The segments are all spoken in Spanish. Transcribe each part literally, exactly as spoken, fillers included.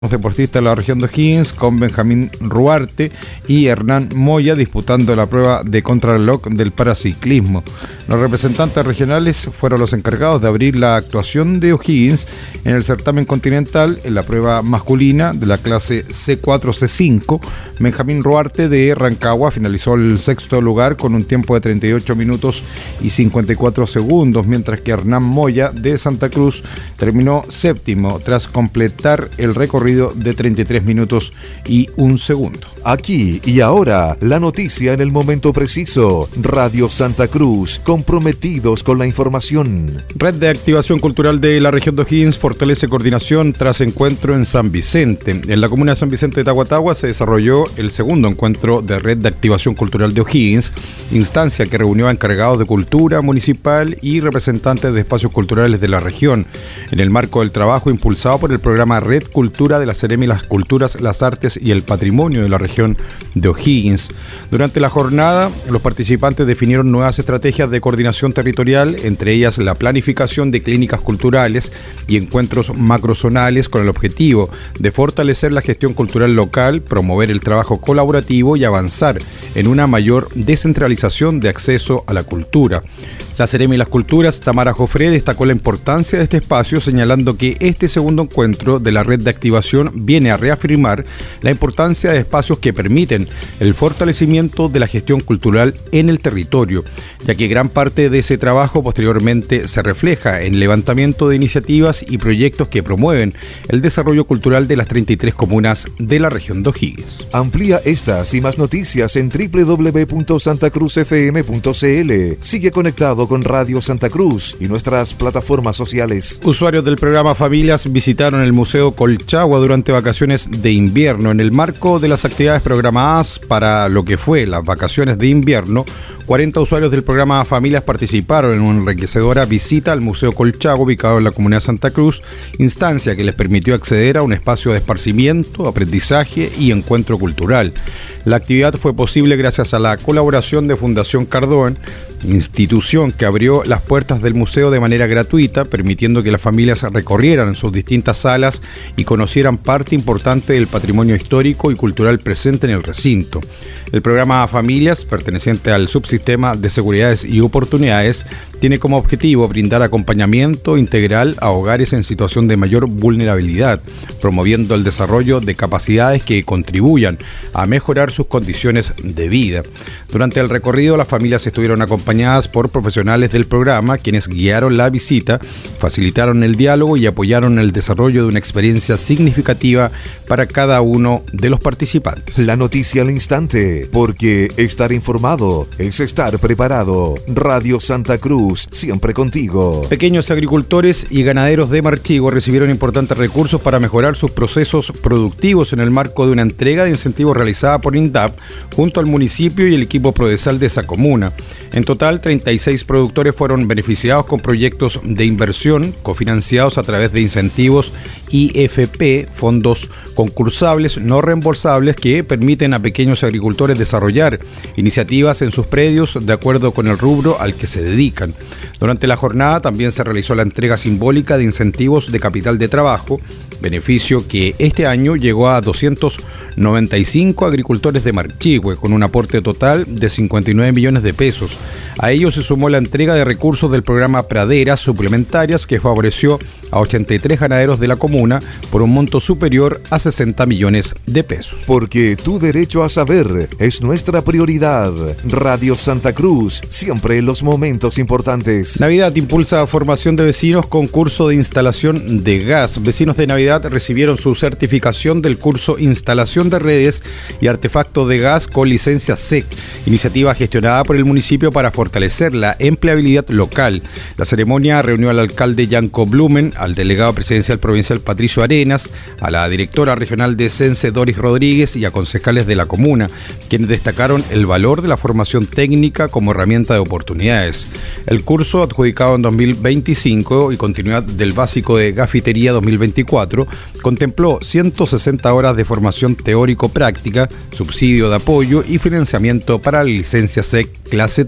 Deportistas de la región de O'Higgins, con Benjamín Ruarte y Hernán Moya disputando la prueba de contrarreloj del paraciclismo. Los representantes regionales fueron los encargados de abrir la actuación de O'Higgins en el certamen continental en la prueba masculina de la clase C cuatro C cinco. Benjamín Ruarte de Rancagua finalizó el sexto lugar con un tiempo de treinta y ocho minutos y cincuenta y cuatro segundos, mientras que Hernán Moya de Santa Cruz terminó séptimo tras completar el recorrido de treinta y tres minutos y un segundo. Aquí y ahora, la noticia en el momento preciso. Radio Santa Cruz, comprometidos con la información. Red de Activación Cultural de la región de O'Higgins fortalece coordinación tras encuentro en San Vicente. En la comuna de San Vicente de Tahuatahua se desarrolló el segundo encuentro de Red de Activación Cultural de O'Higgins, instancia que reunió a encargados de cultura municipal y representantes de espacios culturales de la región, en el marco del trabajo impulsado por el programa Red Cultura de la Seremi las Culturas, las Artes y el Patrimonio de la región de O'Higgins. Durante la jornada, los participantes definieron nuevas estrategias de coordinación territorial, entre ellas la planificación de clínicas culturales y encuentros macrozonales con el objetivo de fortalecer la gestión cultural local, promover el trabajo colaborativo y avanzar en una mayor descentralización de acceso a la cultura. La Seremi las Culturas, Tamara Jofré, destacó la importancia de este espacio, señalando que este segundo encuentro de la red de activación viene a reafirmar la importancia de espacios que permiten el fortalecimiento de la gestión cultural en el territorio, ya que gran parte de ese trabajo posteriormente se refleja en levantamiento de iniciativas y proyectos que promueven el desarrollo cultural de las treinta y tres comunas de la región de O'Higgins. Amplía estas y más noticias en doble u doble u doble u punto santa cruz f m punto c l. Sigue conectado con Radio Santa Cruz y nuestras plataformas sociales. Usuarios del programa Familias visitaron el Museo Colchagua durante vacaciones de invierno. En el marco de las actividades programadas para lo que fue las vacaciones de invierno, cuarenta usuarios del programa Familias participaron en una enriquecedora visita al Museo Colchagua, ubicado en la comunidad de Santa Cruz, instancia que les permitió acceder a un espacio de esparcimiento, aprendizaje y encuentro cultural. La actividad fue posible gracias a la colaboración de Fundación Cardón, institución que abrió las puertas del museo de manera gratuita, permitiendo que las familias recorrieran sus distintas salas y conocieran parte importante del patrimonio histórico y cultural presente en el recinto. El programa Familias, perteneciente al subsistema de seguridades y oportunidades, tiene como objetivo brindar acompañamiento integral a hogares en situación de mayor vulnerabilidad, promoviendo el desarrollo de capacidades que contribuyan a mejorar sus condiciones de vida. Durante el recorrido, las familias estuvieron acompañadas por profesionales del programa, quienes guiaron la visita, facilitaron el diálogo y apoyaron el desarrollo de una experiencia significativa para cada uno de los participantes. La noticia al instante, porque estar informado es estar preparado. Radio Santa Cruz, siempre contigo. Pequeños agricultores y ganaderos de Marchigua recibieron importantes recursos para mejorar sus procesos productivos en el marco de una entrega de incentivos realizada por INDAP junto al municipio y el equipo prodesal de esa comuna. En total, treinta y seis productores fueron beneficiados con proyectos de inversión cofinanciados a través de incentivos I F P, fondos concursables no reembolsables que permiten a pequeños agricultores desarrollar iniciativas en sus predios de acuerdo con el rubro al que se dedican. Durante la jornada también se realizó la entrega simbólica de incentivos de capital de trabajo, beneficio que este año llegó a doscientos noventa y cinco agricultores de Marchigüe, con un aporte total de cincuenta y nueve millones de pesos. A ello se sumó la entrega de recursos del programa Praderas Suplementarias, que favoreció a ochenta y tres ganaderos de la comuna por un monto superior a sesenta millones de pesos. Porque tu derecho a saber es nuestra prioridad. Radio Santa Cruz, siempre en los momentos importantes. Navidad impulsa formación de vecinos con curso de instalación de gas. Vecinos de Navidad recibieron su certificación del curso Instalación de Redes y Artefactos de Gas con licencia S E C, iniciativa gestionada por el municipio para fortalecer la empleabilidad local. La ceremonia reunió al alcalde Yanko Blumen, al delegado presidencial provincial Patricio Arenas, a la directora regional de Sense Doris Rodríguez y a concejales de la comuna, quienes destacaron el valor de la formación técnica como herramienta de oportunidades. El curso, adjudicado en dos mil veinticinco y continuidad del básico de Gafitería dos mil veinticuatro, contempló ciento sesenta horas de formación teórico-práctica, subsidio de apoyo y financiamiento para la licencia S E C clase tres.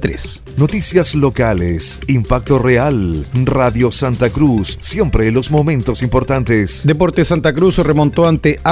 Noticias locales, impacto real, Radio Santa Cruz, siempre en los momentos importantes. Deportes Santa Cruz remontó ante